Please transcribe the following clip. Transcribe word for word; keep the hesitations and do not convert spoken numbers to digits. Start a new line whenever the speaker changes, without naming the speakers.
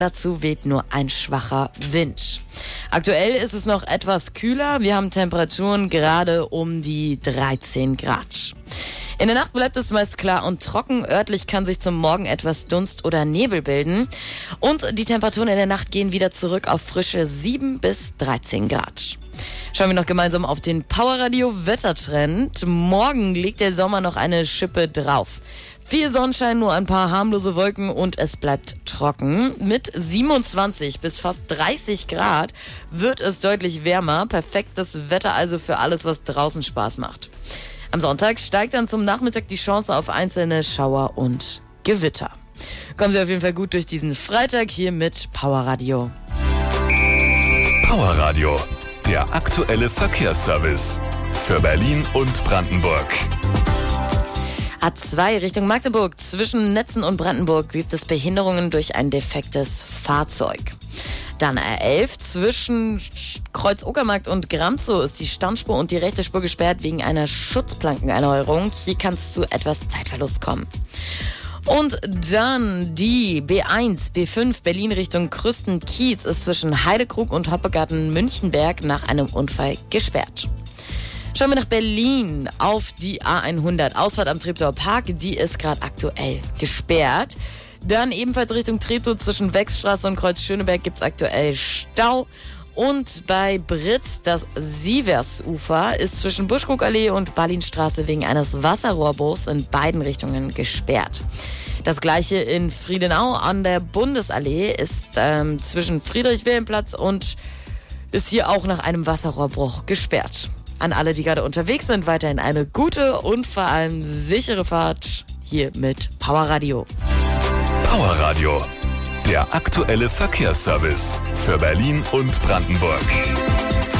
Dazu weht nur ein schwacher Wind. Aktuell ist es noch etwas kühler. Wir haben Temperaturen gerade um die dreizehn Grad. In der Nacht bleibt es meist klar und trocken. Örtlich kann sich zum Morgen etwas Dunst oder Nebel bilden. Und die Temperaturen in der Nacht gehen wieder zurück auf frische sieben bis dreizehn Grad. Schauen wir noch gemeinsam auf den Powerradio-Wettertrend. Morgen legt der Sommer noch eine Schippe drauf. Viel Sonnenschein, nur ein paar harmlose Wolken und es bleibt trocken. Mit siebenundzwanzig bis fast dreißig Grad wird es deutlich wärmer. Perfektes Wetter also für alles, was draußen Spaß macht. Am Sonntag steigt dann zum Nachmittag die Chance auf einzelne Schauer und Gewitter. Kommen Sie auf jeden Fall gut durch diesen Freitag hier mit Powerradio.
Powerradio, der aktuelle Verkehrsservice für Berlin und Brandenburg.
A zwei Richtung Magdeburg. Zwischen Netzen und Brandenburg gibt es Behinderungen durch ein defektes Fahrzeug. Dann A elf. Zwischen Kreuz-Uckermarkt und Gramzow ist die Standspur und die rechte Spur gesperrt wegen einer Schutzplankenerneuerung. Hier kann es zu etwas Zeitverlust kommen. Und dann die B eins, B fünf Berlin Richtung Krüsten-Kiez ist zwischen Heidekrug und Hoppegarten-Münchenberg nach einem Unfall gesperrt. Schauen wir nach Berlin auf die A hundert. Ausfahrt am Treptower Park, die ist gerade aktuell gesperrt. Dann ebenfalls Richtung Treptow zwischen Wechsstraße und Kreuz Schöneberg gibt es aktuell Stau. Und bei Britz, das Sieversufer, ist zwischen Buschkrugallee und Ballinstraße wegen eines Wasserrohrbruchs in beiden Richtungen gesperrt. Das gleiche in Friedenau an der Bundesallee ist ähm, zwischen Friedrich-Wilhelm-Platz und ist hier auch nach einem Wasserrohrbruch gesperrt. An alle, die gerade unterwegs sind, weiterhin eine gute und vor allem sichere Fahrt hier mit Powerradio.
Powerradio, der aktuelle Verkehrsservice für Berlin und Brandenburg.